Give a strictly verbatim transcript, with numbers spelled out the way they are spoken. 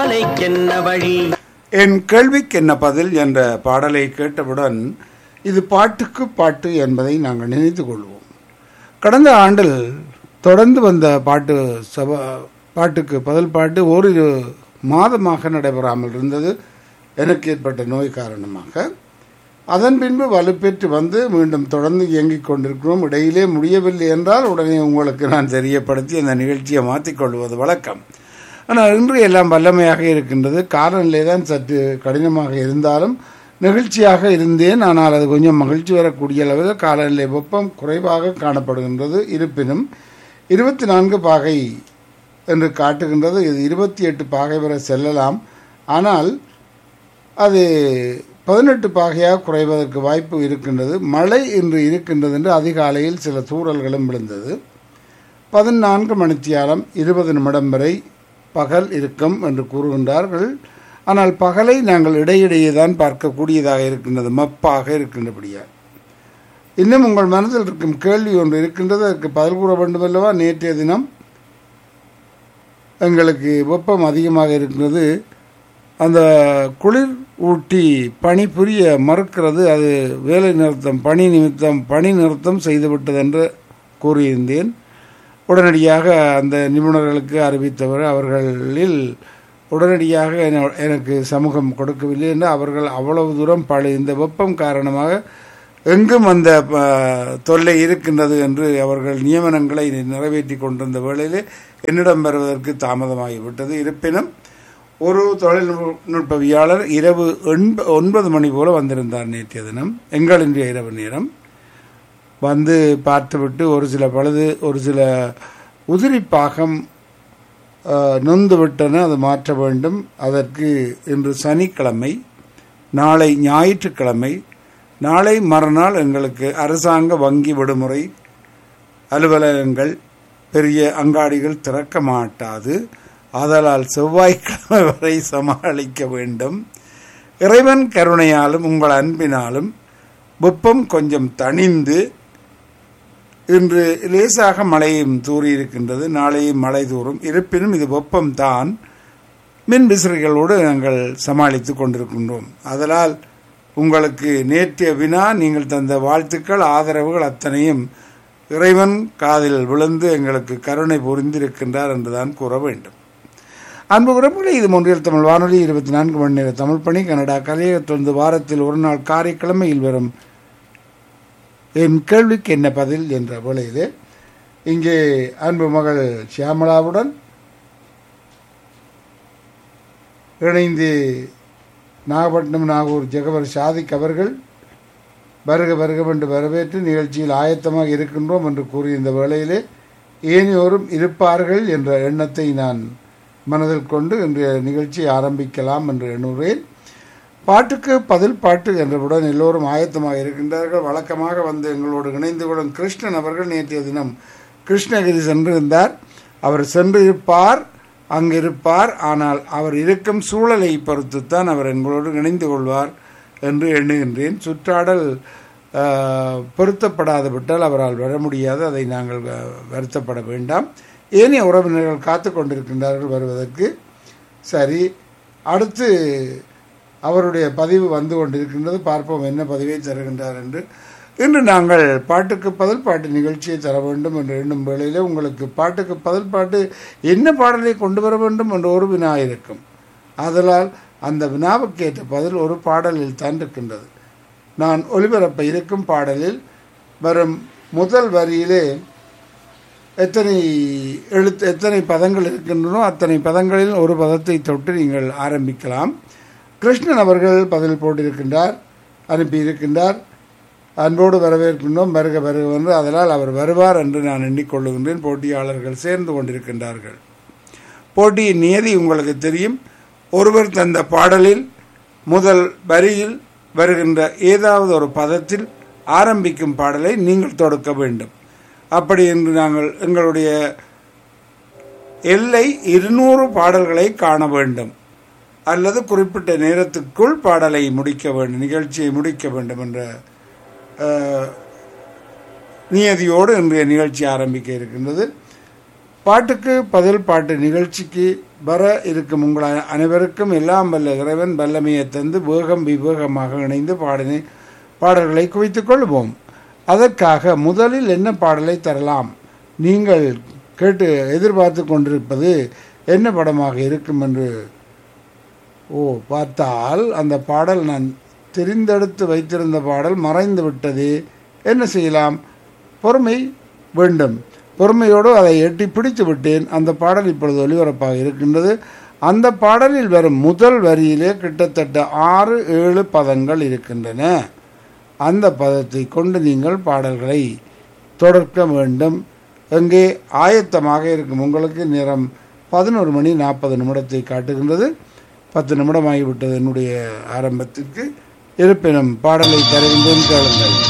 மாலைக்கென்ன வழி? என் கேள்விக்கு என்ன பதில் என்ற பாடலை கேட்டவுடன் இது பாட்டுக்கு பாட்டு என்பதை நாங்கள் நினைத்து கொள்வோம். கடந்த ஆண்டில் தொடர்ந்து வந்த பாட்டு சபா பாட்டுக்கு பதில் பாட்டு ஓரிரு மாதமாக நடைபெறாமல் இருந்தது எனக்கு ஏற்பட்ட நோய் காரணமாக. அதன் பின்பு வலுப்பெற்று வந்து மீண்டும் தொடர்ந்து இயங்கிக் கொண்டிருக்கிறோம். இடையிலே முடியவில்லை என்றால் உடனே உங்களுக்கு நான் தெரியப்படுத்தி அந்த நிகழ்ச்சியை மாற்றிக்கொள்வது வழக்கம். ஆனால் இன்று எல்லாம் வல்லமையாக இருக்கின்றது. காலநிலை தான் சற்று கடினமாக இருந்தாலும் நிகழ்ச்சியாக இருந்தேன். ஆனால் அது கொஞ்சம் மகிழ்ச்சி வரக்கூடிய அளவில் காலநிலை வெப்பம் குறைவாக காணப்படுகின்றது. இருப்பினும் இருபத்தி நான்கு பாகை என்று காட்டுகின்றது. இது இருபத்தி எட்டு பாகை வரை செல்லலாம். ஆனால் அது பதினெட்டு பாகையாக குறைவதற்கு வாய்ப்பு இருக்கின்றது. மழை இன்று இருக்கின்றது என்று அதிகாலையில் சில தூறல்களும் விழுந்தது. பதினான்கு மணித்தியாலம் இருபது நிமிடம் வரை பகல் இருக்கும் என்று கூறுகின்றார்கள். ஆனால் பகலை நாங்கள் இடையிடையே தான் பார்க்கக்கூடியதாக இருக்கின்றது, மப்பாக இருக்கின்றபடியால். இன்னும் உங்கள் மனதில் இருக்கும் கேள்வி ஒன்று இருக்கின்றது, அதற்கு பதில் கூற வேண்டும் அல்லவா? நேற்றைய தினம் எங்களுக்கு வெப்பம் அதிகமாக இருக்கின்றது, அந்த குளிர் ஊட்டி பணி புரிய மறுக்கிறது, அது வேலை நிறுத்தம் பணி நிமித்தம் பணி நிறுத்தம் செய்துவிட்டது என்று கூறியிருந்தேன். உடனடியாக அந்த நிபுணர்களுக்கு அறிவித்தவர் அவர்களில் உடனடியாக எனக்கு சமூகம் கொடுக்கவில்லை என்று அவர்கள் அவ்வளவு தூரம் பழி இந்த வெப்பம் காரணமாக எங்கும் அந்த தொல்லை இருக்கின்றது என்று அவர்கள் நியமனங்களை நிறைவேற்றி கொண்டிருந்த வேளையிலே என்னிடம் வருவதற்கு தாமதமாகிவிட்டது. இருப்பினும் ஒரு தொழில்நுட்பவியாளர் இரவு ஒன்பது மணி போல வந்திருந்தார் நேற்றைய தினம், எங்களின் இரவு நேரம் வந்து பார்த்துவிட்டு ஒரு சில பழுது ஒரு சில உதிரி பாகம் நொந்து விட்டன, அது மாற்ற வேண்டும். அதற்கு இன்று சனிக்கிழமை, நாளை ஞாயிற்றுக்கிழமை, நாளை மறுநாள் எங்களுக்கு அரசாங்க வங்கி விடுமுறை, அலுவலகங்கள் பெரிய அங்காடிகள் திறக்க மாட்டாது. ஆதலால் செவ்வாய்க்கிழமை வரை சமாளிக்க வேண்டும். இறைவன் கருணையாலும் உங்கள் அன்பினாலும் வெப்பம் கொஞ்சம் தணிந்து இன்று லேசாக மழையும் தூறியிருக்கின்றது. நாளையும் மழை தூறும். இருப்பினும் இது வெப்பம்தான். மின் விசிறிகளோடு நாங்கள் சமாளித்து கொண்டிருக்கின்றோம். அதனால் உங்களுக்கு நேற்றைய வினா, நீங்கள் தந்த வாழ்த்துக்கள் ஆதரவுகள் அத்தனையும் இறைவன் காதில் விழுந்து எங்களுக்கு கருணை புரிந்திருக்கின்றார் என்றுதான் கூற வேண்டும். அன்பு உறவுகளை, இது மொன்றியல் தமிழ் வானொலி இருபத்தி நான்கு மணி நேர தமிழ் பணி கனடா கலையகத்திலிருந்து வாரத்தில் ஒரு நாள் காரைக்கிழமையில் வரும் என் கேள்விக்கு என்ன பதில் என்ற வேளையிலே இங்கே அன்பு மகள் சியாமலாவுடன் இணைந்து நாகப்பட்டினம் நாகூர் ஜெகவர் சாதிக் அவர்கள் வருக வருக என்று வரவேற்று நிகழ்ச்சியில் ஆயத்தமாக இருக்கின்றோம் என்று கூறிய இந்த வேளையிலே ஏனையோரும் இருப்பார்கள் என்ற எண்ணத்தை நான் மனதில் கொண்டு இன்றைய நிகழ்ச்சியை ஆரம்பிக்கலாம் என்று எண்ணுகிறேன். பாட்டுக்கு பதில் பாட்டு என்றவுடன் எல்லோரும் ஆயத்தமாக இருக்கின்றார்கள். வழக்கமாக வந்து எங்களோடு இணைந்து கொள்ளும் கிருஷ்ணன் அவர்கள் நேற்றைய தினம் கிருஷ்ணகிரி சென்றிருந்தார். அவர் சென்று இருப்பார், அங்கிருப்பார். ஆனால் அவர் இருக்கும் சூழலை பொறுத்துத்தான் அவர் எங்களோடு இணைந்து கொள்வார் என்று எண்ணுகின்றேன். சுற்றாடல் பொருத்தப்படாது விட்டால் அவரால் வர முடியாது. அதை நாங்கள் வருத்தப்பட வேண்டாம். ஏனைய உறவினர்கள் காத்து கொண்டிருக்கின்றார்கள் வருவதற்கு. சரி, அடுத்து அவருடைய பதிவு வந்து கொண்டிருக்கின்றது. பார்ப்போம் என்ன பதிவை தருகின்றார் என்று. இன்று நாங்கள் பாட்டுக்கு பதில் பாட்டு நிகழ்ச்சியை தர வேண்டும் என்று எண்ணும் வேளையில் உங்களுக்கு பாட்டுக்கு பதில் பாட்டு என்ன பாடலை கொண்டு வர வேண்டும் என்று ஒரு வினா இருக்கும். ஆதலால் அந்த வினாவுக்கு ஏற்ற பதில் ஒரு பாடலில் தான் இருக்கின்றது. நான் ஒலிபரப்ப இருக்கும் பாடலில் வரும் முதல் வரியிலே எத்தனை எழுத்து எத்தனை பதங்கள் இருக்கின்றனோ அத்தனை பதங்களில் ஒரு பதத்தை தொட்டு நீங்கள் ஆரம்பிக்கலாம். கிருஷ்ணன் அவர்கள் பதில் போட்டிருக்கின்றார், அனுப்பியிருக்கின்றார். அன்போடு வரவேற்கின்றோம், வருக வருக என்று. அதனால் அவர் வருவார் என்று நான் எண்ணிக்கொள்ளுகின்றேன். போட்டியாளர்கள் சேர்ந்து கொண்டிருக்கின்றார்கள். போட்டியின் நியதி உங்களுக்கு தெரியும். ஒருவர் தந்த பாடலில் முதல் வரியில் வருகின்ற ஏதாவது ஒரு பதத்தில் ஆரம்பிக்கும் பாடலை நீங்கள் தொடுக்க வேண்டும். அப்படி என்று நாங்கள் எங்களுடைய எல்லை இருநூறு பாடல்களை காண வேண்டும், அல்லது குறிப்பிட்ட நேரத்துக்குள் பாடலை முடிக்க வேண்டும், நிகழ்ச்சியை முடிக்க வேண்டும் என்ற நியதியோடு இன்றைய நிகழ்ச்சி ஆரம்பிக்க இருக்கின்றது. பாட்டுக்கு பதில் பாட்டு நிகழ்ச்சிக்கு வர இருக்கும் உங்கள் அனைவருக்கும் எல்லாம் வல்ல இறைவன் வல்லமையை தந்து வேகம் விவேகமாக இணைந்து பாடினை பாடல்களை குவித்துக் கொள்வோம். அதற்காக முதலில் என்ன பாடலை தரலாம்? நீங்கள் கேட்டு எதிர்பார்த்து கொண்டிருப்பது என்ன படமாக இருக்கும் என்று ஓ பார்த்தால் அந்த பாடல் நான் தெரிந்தெடுத்து வைத்திருந்த பாடல் மறைந்து விட்டது. என்ன செய்யலாம்? பொறுமை வேண்டும். பொறுமையோடு அதை எட்டி பிடித்து விட்டேன். அந்த பாடல் இப்பொழுது ஒலிபரப்பாக இருக்கின்றது. அந்த பாடலில் வரும் முதல் வரியிலே கிட்டத்தட்ட ஆறு ஏழு பதங்கள் இருக்கின்றன. அந்த பதத்தை கொண்டு நீங்கள் பாடல்களை தொடர்க்க வேண்டும். எங்கே ஆயத்தமாக இருக்கும் உங்களுக்கு நேரம் பதினோரு மணி நாற்பது நிமிடத்தை காட்டுகின்றது. பத்து நிமிடமாகிவிட்டது என்னுடைய ஆரம்பத்திற்கு. இருப்பினும் பாடலை தருகின்றேன் கேளுங்கள்.